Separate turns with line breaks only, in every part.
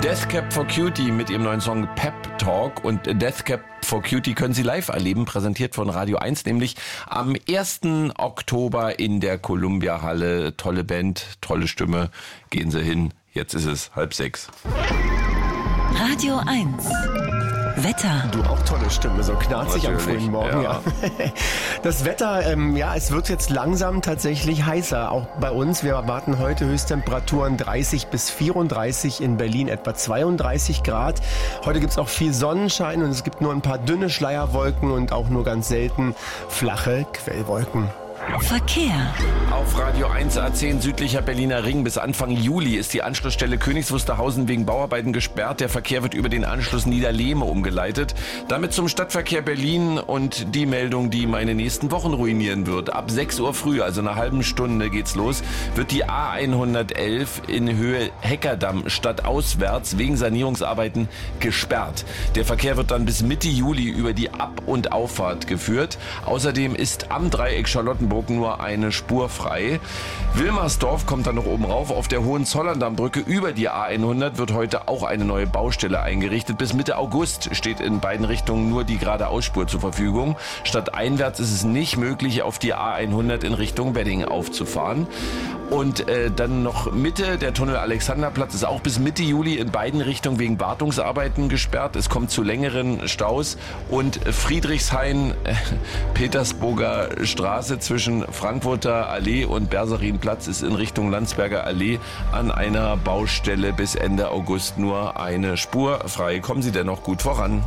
Death Cab for Cutie mit ihrem neuen Song Pep Talk. Und Death Cab for Cutie können Sie live erleben, präsentiert von Radio 1, nämlich am 1. Oktober in der Columbia Halle. Tolle Band, tolle Stimme. Gehen Sie hin. Jetzt ist es 5:30.
Radio 1. Wetter.
Du auch tolle Stimme, so knarzig am frühen Morgen. Ja. Das Wetter, es wird jetzt langsam tatsächlich heißer, auch bei uns. Wir erwarten heute Höchsttemperaturen 30 bis 34, in Berlin etwa 32 Grad. Heute gibt es auch viel Sonnenschein und es gibt nur ein paar dünne Schleierwolken und auch nur ganz selten flache Quellwolken.
Verkehr.
Auf Radio 1 A10 südlicher Berliner Ring bis Anfang Juli ist die Anschlussstelle Königs Wusterhausen wegen Bauarbeiten gesperrt. Der Verkehr wird über den Anschluss Niederlehme umgeleitet. Damit zum Stadtverkehr Berlin und die Meldung, die meine nächsten Wochen ruinieren wird. Ab 6 Uhr früh, also einer halben Stunde geht's los, wird die A111 in Höhe Heckerdamm stadtauswärts wegen Sanierungsarbeiten gesperrt. Der Verkehr wird dann bis Mitte Juli über die Ab- und Auffahrt geführt. Außerdem ist am Dreieck Charlottenburg nur eine Spur frei. Wilmersdorf kommt dann noch oben rauf. Auf der Hohenzollern-Damm-Brücke über die A100 wird heute auch eine neue Baustelle eingerichtet. Bis Mitte August steht in beiden Richtungen nur die geradeausspur zur Verfügung. Stadteinwärts ist es nicht möglich, auf die A100 in Richtung Wedding aufzufahren. Und dann noch Mitte, der Tunnel Alexanderplatz ist auch bis Mitte Juli in beiden Richtungen wegen Wartungsarbeiten gesperrt. Es kommt zu längeren Staus. Und Friedrichshain, Petersburger Straße zwischen Frankfurter Allee und Berserinplatz ist in Richtung Landsberger Allee an einer Baustelle bis Ende August nur eine Spur frei. Kommen Sie dennoch gut voran.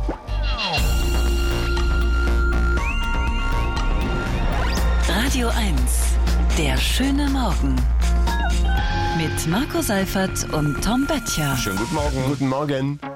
Radio 1. Der schöne Morgen. Mit Marco Seifert und Tom Böttcher.
Schönen guten Morgen.
Guten Morgen.